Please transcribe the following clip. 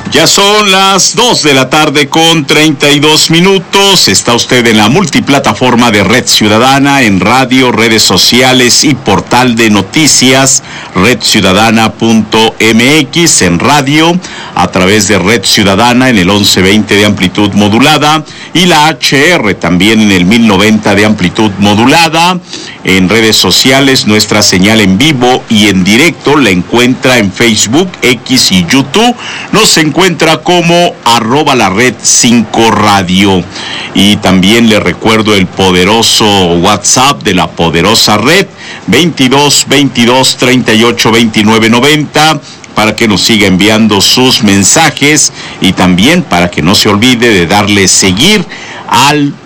Ya son las 2 de la tarde con 32 minutos. Está usted en la multiplataforma de Red Ciudadana, en radio, redes sociales y portal de noticias, redciudadana.mx, en radio, a través de Red Ciudadana en el 1120 de amplitud modulada y la HR también en el 1090 de amplitud modulada. En redes sociales, nuestra señal en vivo y en directo la encuentra en Facebook, X y YouTube. Nos encuentra como @lared5radio. Y también le recuerdo el poderoso WhatsApp de la poderosa red, 22 22 38 29 90, para que nos siga enviando sus mensajes y también para que no se olvide de darle seguir al